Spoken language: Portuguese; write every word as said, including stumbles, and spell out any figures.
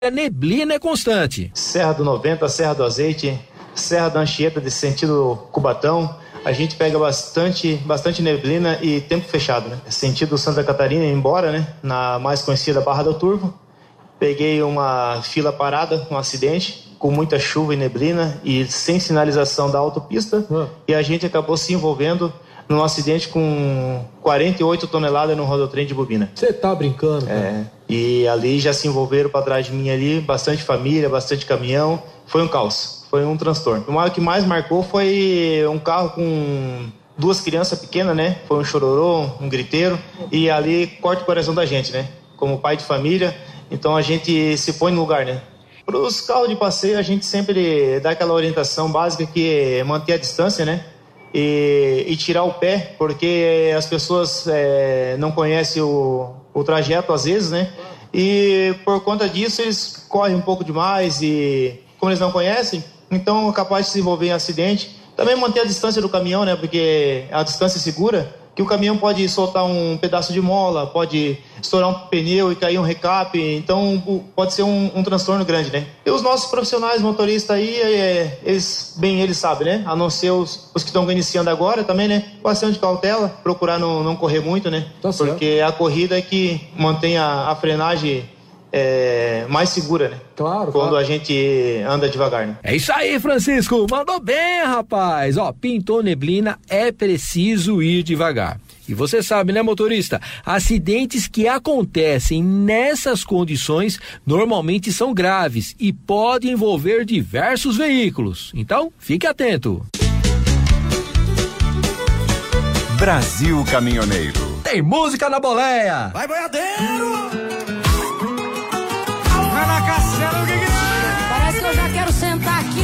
a neblina é constante. Serra do noventa, Serra do Azeite, Serra da Anchieta, de sentido Cubatão, a gente pega bastante, bastante neblina e tempo fechado, né? Sentido Santa Catarina, embora, né? Na mais conhecida Barra do Turvo, peguei uma fila parada, um acidente, com muita chuva e neblina e sem sinalização da autopista, uhum. E a gente acabou se envolvendo num acidente com quarenta e oito toneladas no rodotrem de bobina. Você tá brincando, cara? É, e ali já se envolveram para trás de mim ali, bastante família, bastante caminhão, foi um caos, foi um transtorno. O que mais marcou foi um carro com duas crianças pequenas, né? Foi um chororô, um griteiro, e ali corta o coração da gente, né? Como pai de família, então a gente se põe no lugar, né? Para os carros de passeio a gente sempre dá aquela orientação básica que é manter a distância, né? E, e tirar o pé, porque as pessoas é, não conhecem o, o trajeto às vezes, né? E por conta disso eles correm um pouco demais e como eles não conhecem, então é capaz de se envolver em acidente. Também manter a distância do caminhão, né? Porque a distância é segura, que o caminhão pode soltar um pedaço de mola, pode estourar um pneu e cair um recape, então pode ser um, um transtorno grande, né? E os nossos profissionais motoristas aí, é, eles, bem eles sabem, né? A não ser os, os que estão iniciando agora também, né? Bastante cautela, procurar não, não correr muito, né? Tá certo. Porque a corrida é que mantém a, a frenagem é, mais segura, né? Claro, Quando claro. a gente anda devagar, né? É isso aí, Francisco, mandou bem, rapaz. Ó, pintou neblina, é preciso ir devagar. E você sabe, né, motorista? Acidentes que acontecem nessas condições normalmente são graves e podem envolver diversos veículos. Então, fique atento. Brasil Caminhoneiro. Tem música na boleia. Vai, boiadeiro! Vai na cacera, o que que é? Parece que eu já quero sentar aqui